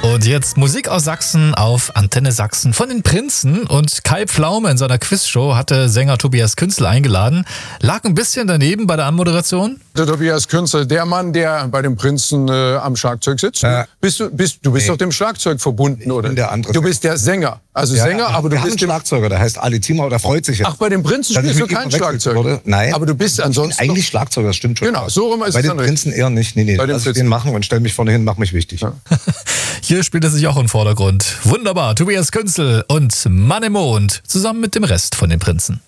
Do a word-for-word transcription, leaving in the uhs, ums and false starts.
Und jetzt Musik aus Sachsen auf Antenne Sachsen von den Prinzen. Und Kai Pflaume in seiner Quizshow hatte Sänger Tobias Künzel eingeladen. Lag ein bisschen daneben bei der Anmoderation. Der Tobias Künzel, der Mann, der bei den Prinzen äh, am Schlagzeug sitzt. Ja. Bist du, bist, du bist Nee. doch dem Schlagzeug verbunden, Ich oder? bin der andere du bist der Sänger. Also Ja, Sänger, ja, aber wir du haben bist einen dem... Schlagzeuger, der heißt Ali Zimmer, der freut sich jetzt. Ach, bei den Prinzen dass ich spielst du mit ihm kein verwechselt Schlagzeug? wurde. Nein. Aber du bist ansonsten... Eigentlich Schlagzeuger, das stimmt schon. Genau, so rum ist Bei es den dann Prinzen eher nicht. Nee, nee, Bei den lass ich Prinzen. den machen und stell mich vorne hin, mach mich wichtig. Ja. Hier spielt er sich auch im Vordergrund. Wunderbar, Tobias Künzel und Mann im Mond zusammen mit dem Rest von den Prinzen.